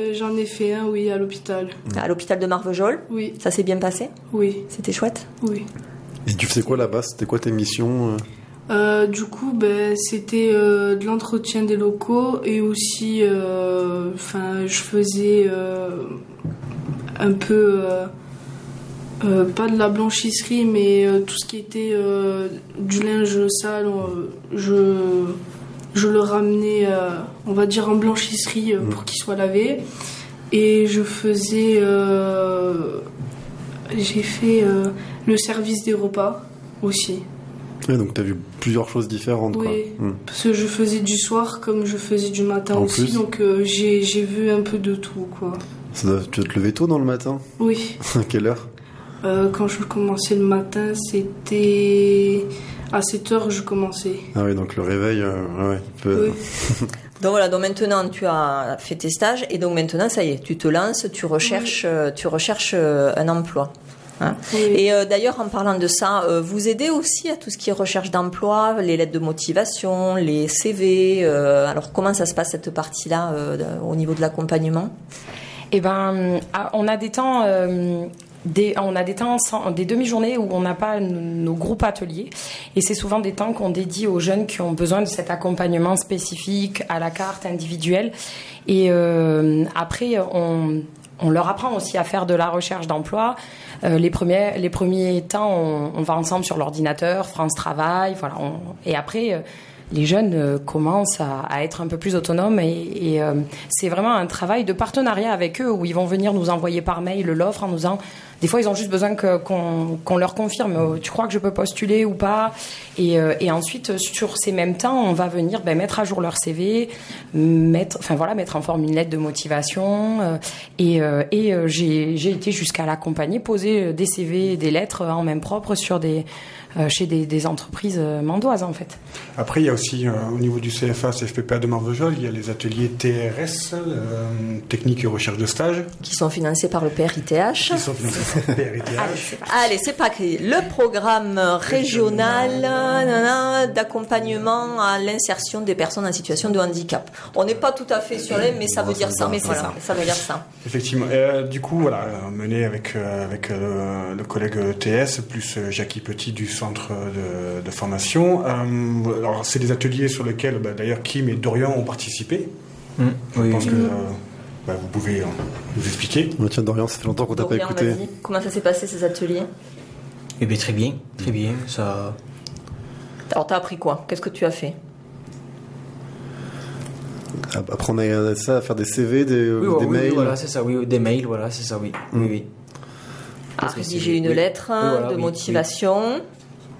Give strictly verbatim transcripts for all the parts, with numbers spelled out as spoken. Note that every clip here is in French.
euh, J'en ai fait un, oui, à l'hôpital. À l'hôpital de Marvejols. Oui. Ça s'est bien passé? Oui. C'était chouette? Oui. Et tu faisais quoi là-bas? C'était quoi tes missions? euh, Du coup, ben, c'était euh, de l'entretien des locaux et aussi, enfin, euh, je faisais euh, un peu, euh, euh, pas de la blanchisserie, mais euh, tout ce qui était euh, du linge sale, euh, je, je le ramenais, euh, on va dire, en blanchisserie euh, pour qu'il soit lavé. Et je faisais, euh, j'ai fait euh, le service des repas aussi. Ouais, donc tu as vu plusieurs choses différentes. Oui, quoi. Mmh. Parce que je faisais du soir comme je faisais du matin en aussi, plus. donc euh, j'ai, j'ai vu un peu de tout, quoi. Ça doit, tu dois te lever tôt dans le matin? Oui. À quelle heure? euh, Quand je commençais le matin, c'était à sept heures je commençais. Ah oui, donc le réveil, euh, ouais, il peut... Oui. Donc voilà, donc maintenant tu as fait tes stages et donc maintenant ça y est, tu te lances, tu recherches, oui. tu recherches un emploi. Hein. Oui. Et euh, d'ailleurs, en parlant de ça, euh, vous aidez aussi à tout ce qui est recherche d'emploi, les lettres de motivation, les C V. Euh, alors, comment ça se passe cette partie-là euh, de, au niveau de l'accompagnement? Eh ben, on a des temps. Euh Des, on a des temps, sans, des demi-journées où on n'a pas nos groupes ateliers et c'est souvent des temps qu'on dédie aux jeunes qui ont besoin de cet accompagnement spécifique à la carte individuelle et euh, après on, on leur apprend aussi à faire de la recherche d'emploi. Euh, les premiers, les premiers temps on, on va ensemble sur l'ordinateur, France Travail, voilà, on, et après euh, les jeunes euh, commencent à, à être un peu plus autonomes et, et euh, c'est vraiment un travail de partenariat avec eux où ils vont venir nous envoyer par mail l'offre en nous disant, des fois ils ont juste besoin que, qu'on, qu'on leur confirme, euh, tu crois que je peux postuler ou pas, et, euh, et ensuite sur ces mêmes temps on va venir ben, mettre à jour leur C V, mettre, enfin voilà, mettre en forme une lettre de motivation euh, et, euh, et euh, j'ai, j'ai été jusqu'à l'accompagner, poser des C V, des lettres en main propre sur des Euh, chez des, des entreprises euh, mandoises en fait. Après il y a aussi euh, au niveau du C F A, C F P P A de Marvejols, il y a les ateliers T R S, euh, technique et recherche de stage, qui sont financés par le P R I T H. Qui sont financés par le P R I T H. Allez, c'est pas, Allez, c'est pas créé. Le programme régional nanana, d'accompagnement à l'insertion des personnes en situation de handicap. On n'est pas tout à fait sur les, mais ça veut dire ça. Mais voilà, ça. ça veut dire ça. Effectivement. Euh, du coup, voilà, mené avec euh, avec euh, le collègue T S plus euh, Jackie Petit du centre de, de formation. Euh, alors, c'est des ateliers sur lesquels, bah, d'ailleurs, Kim et Dorian ont participé. Mmh. Je oui, pense oui. que euh, bah, vous pouvez euh, nous expliquer. Oh, tiens, Dorian, ça fait longtemps qu'on t'a Dorian, pas écouté. Vas-y. Comment ça s'est passé ces ateliers? Eh bien, très bien, très bien. Ça. Alors, t'as appris quoi? Qu'est-ce que tu as fait? Après, on a ça à faire des C V, des, oui, des oui, mails. Oui, voilà, c'est ça. Oui, des mails, voilà, c'est ça. Oui, mmh. oui, oui. À rédiger une oui. lettre oui, voilà, de oui, motivation. Oui.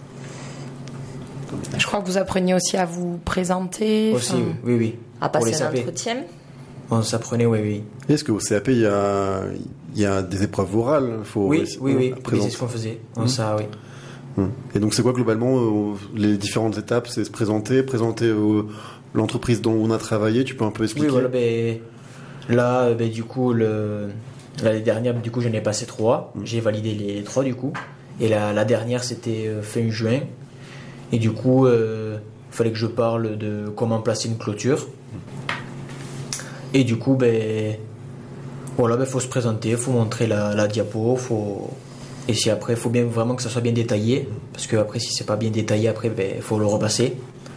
Je crois que vous appreniez aussi à vous présenter. Aussi, enfin, oui, oui. À passer un entretien. On s'apprenait, oui, oui. Est-ce qu'au C A P, il y a, il y a des épreuves orales? Faut Oui, oui, oui. oui c'est ce qu'on faisait. Mmh. Ça, oui. Mmh. Et donc, c'est quoi globalement euh, les différentes étapes? C'est se présenter, présenter euh, l'entreprise dont on a travaillé. Tu peux un peu expliquer? Oui, voilà. Ben, là, ben, du coup, le, l'année dernière, du coup, j'en ai passé trois. Mmh. J'ai validé les trois, du coup. Et la, la dernière, c'était fin juin. Et du coup, il euh, fallait que je parle de comment placer une clôture. Et du coup, ben, voilà, ben, faut se présenter, faut montrer la, la diapo, faut... et si après, il faut bien vraiment que ça soit bien détaillé, parce que après, si c'est pas bien détaillé, après, ben, faut le repasser.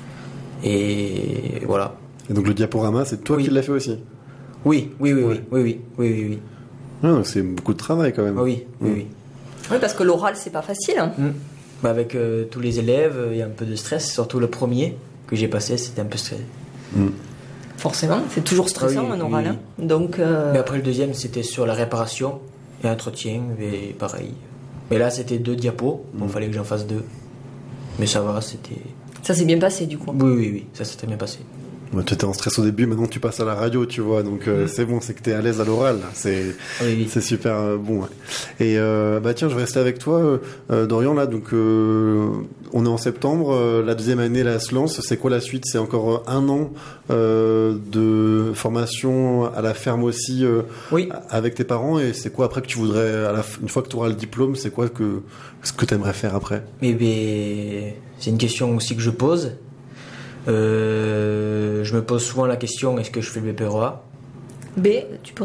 Et voilà. Et donc le diaporama, c'est toi oui. qui l'as fait aussi? Oui, oui, oui, oui, oui, oui, oui, oui, oui. Ah, donc c'est beaucoup de travail quand même. Oui, oui, mmh. oui. Oui, parce que l'oral, c'est pas facile. Hein. Mmh. Bah avec euh, tous les élèves, il y a un peu de stress, surtout le premier que j'ai passé, c'était un peu stressé. Mmh. Forcément, c'est toujours stressant ah oui, un oral. Oui. Hein. Donc, euh... Mais après le deuxième, c'était sur la réparation et entretien, et pareil. Mais là, c'était deux diapos, il mmh. fallait que j'en fasse deux. Mais ça va, c'était... Ça s'est bien passé du coup? Oui, oui, oui, ça s'est très bien passé. Ouais, tu étais en stress au début, maintenant tu passes à la radio, tu vois, donc euh, mmh. c'est bon, c'est que tu es à l'aise à l'oral, c'est, oui, oui. c'est super euh, bon. Ouais. Et euh, bah tiens, je vais rester avec toi, euh, Dorian, là, donc euh, on est en septembre, euh, la deuxième année là se lance, c'est quoi la suite? C'est encore un an euh, de formation à la ferme aussi euh, oui. avec tes parents, et c'est quoi après que tu voudrais, à la, une fois que tu auras le diplôme, c'est quoi que, ce que tu aimerais faire après? Eh bien, c'est une question aussi que je pose. Euh, je me pose souvent la question, est-ce que je fais le B P R O A? B, tu peux